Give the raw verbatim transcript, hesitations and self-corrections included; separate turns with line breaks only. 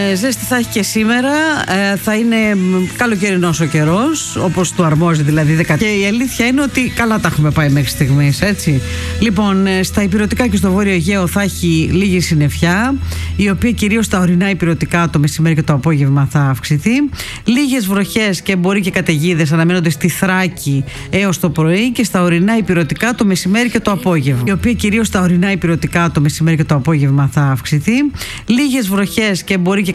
ζέστη θα έχει και σήμερα. ε, Θα είναι καλοκαιρινός ο καιρός, όπως του αρμόζει δηλαδή. Και η αλήθεια είναι ότι καλά τα έχουμε πάει μέχρι στιγμής, έτσι. Λοιπόν, ε, στα ηπειρωτικά και στο Βόρειο Αιγαίο θα έχει λίγη συννεφιά, η οποία κυρίως στα ορεινά ηπειρωτικά το μεσημέρι και το απόγευμα θα αυξηθεί. Λίγες βροχές και μπορεί και καταιγίδες αναμένονται στη Θράκη έως το πρωί και στα ορεινά ηπειρωτικά το μεσημέρι και το απόγευμα, η οποία κυρίως στα ορεινά ηπειρωτικά το μεσημέρι και το απόγευμα θα αυξηθεί. Λίγες βροχές και μπορεί και